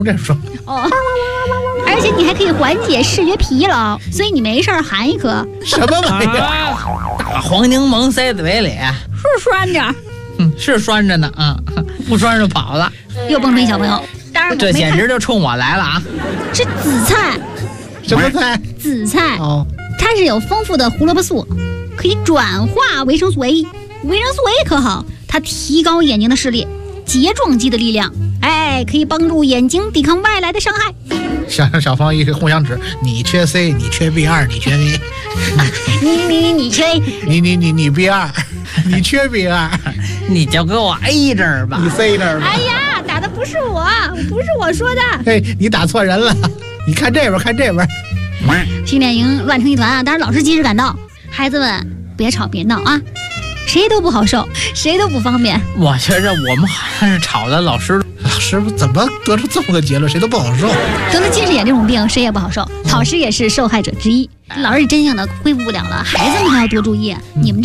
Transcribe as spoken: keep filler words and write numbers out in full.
这说哦，而且你还可以缓解视觉疲劳，所以你没事含一颗。 什么玩意儿？ 大黄柠檬塞嘴里， 是拴着， 嗯，是拴着呢啊，不拴着就跑了。 又蹦出一小朋友，当然这简直就冲我来了啊！ 是紫菜， 什么菜？ 紫菜哦， 它是有丰富的胡萝卜素，可以转化维生素 A， 维生素 A 可好，它提高眼睛的视力，睫状肌的力量，哎，可以帮助眼睛抵抗外来的伤害。 小小芳一互相指，你缺 C， 你缺 B 二，你缺 B， 你你你你缺 A， 你你你你 B 二，你缺 B 二， 你就给我 A 这儿吧， 你 C 这儿吧。 哎呀，打的不是我，不是我说的。 哎，你打错人了，你看这边，看这边。 训练营乱成一团啊！当然老师及时赶到，孩子们别吵别闹啊，谁都不好受，谁都不方便。 我觉着我们好像是吵的老师。 老师怎么得出这么个结论？谁都不好受。 得了近视眼这种病，谁也不好受，老师也是受害者之一。老师真相的恢复不了了，孩子们还要多注意。你们。